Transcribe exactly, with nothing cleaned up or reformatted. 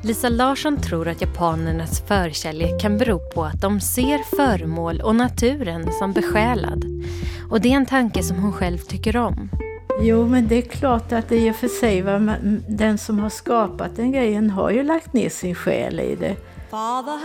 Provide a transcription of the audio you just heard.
Lisa Larsson tror att japanernas förkärlek kan bero på att de ser föremål och naturen som besjälad. Och det är en tanke som hon själv tycker om. Jo, men det är klart att det i och för sig var den som har skapat den grejen har ju lagt ner sin själ i det.